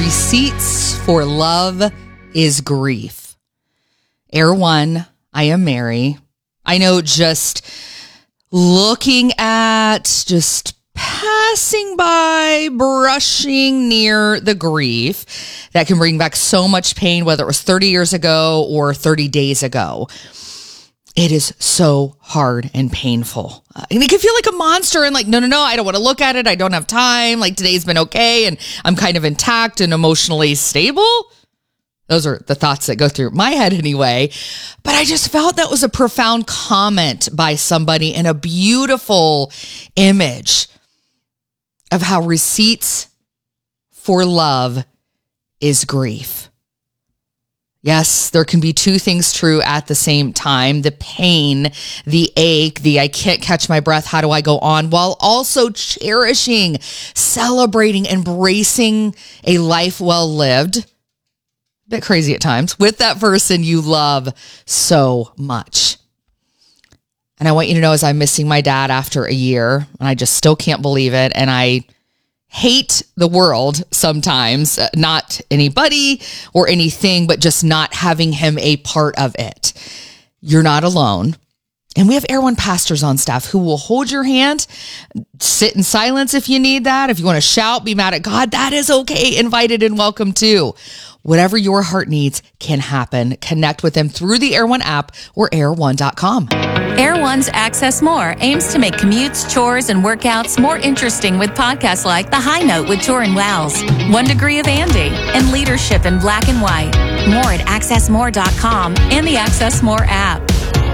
Receipts for love is grief. Air One, I am Mary. I know just looking at, just passing by, brushing near the grief that can bring back so much pain, whether it was 30 years ago or 30 days ago. It is so hard and painful. And it can feel like a monster and like, no, I don't want to look at it. I don't have time. Like today's been okay and I'm kind of intact and emotionally stable. Those are the thoughts that go through my head anyway. But I just felt that was a profound comment by somebody and a beautiful image of how receipts for love is grief. Yes, there can be two things true at the same time. The pain, the ache, the I can't catch my breath, how do I go on? While also cherishing, celebrating, embracing a life well lived. A bit crazy at times with that person you love so much. And I want you to know as I'm missing my dad after a year, and I just still can't believe it. And I hate the world sometimes, not anybody or anything, but just not having him a part of it. You're not alone. And we have Air One pastors on staff who will hold your hand, sit in silence if you need that. If you want to shout, be mad at God, that is okay. Invited and welcome too. Whatever your heart needs can happen. Connect with them through the Air One app or air1.com. Air One's Access More aims to make commutes, chores, and workouts more interesting with podcasts like The High Note with Joran Wells, 1 Degree of Andy, and Leadership in Black and White. More at accessmore.com and the Access More app.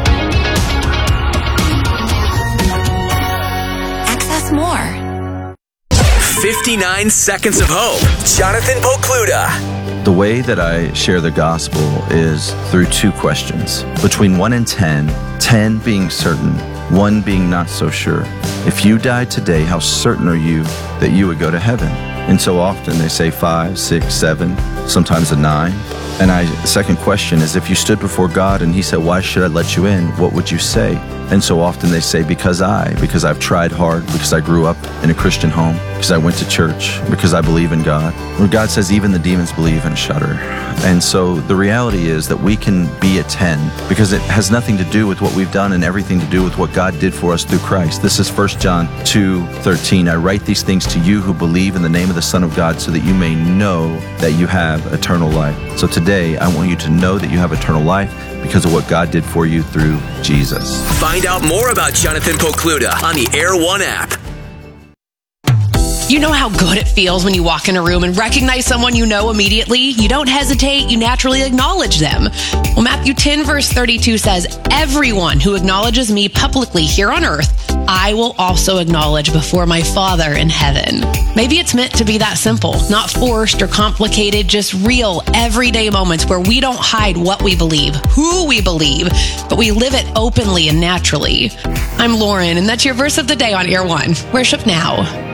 Access More. 59 Seconds of Hope. Jonathan Pokluda. The way that I share the gospel is through two questions. Between 1 and 10, 10 being certain, 1 being not so sure. If you died today, how certain are you that you would go to heaven? And so often they say 5, 6, 7, sometimes a 9. And second question is, if you stood before God and he said, why should I let you in? What would you say? And so often they say, because I've tried hard, because I grew up in a Christian home, because I went to church, because I believe in God. Where God says even the demons believe and shudder. And so the reality is that we can be a 10 because it has nothing to do with what we've done and everything to do with what God did for us through Christ. This is 1 John 2:13. I write these things to you who believe in the name of the Son of God so that you may know that you have eternal life. So today I want you to know that you have eternal life because of what God did for you through Jesus. Find out more about Jonathan Pokluda on the Air One app. You know how good it feels when you walk in a room and recognize someone you know immediately? You don't hesitate, you naturally acknowledge them. Well, Matthew 10 verse 32 says, everyone who acknowledges me publicly here on earth, I will also acknowledge before my Father in heaven. Maybe it's meant to be that simple, not forced or complicated, just real, everyday moments where we don't hide what we believe, who we believe, but we live it openly and naturally. I'm Lauren, and that's your verse of the day on Air One. Worship now.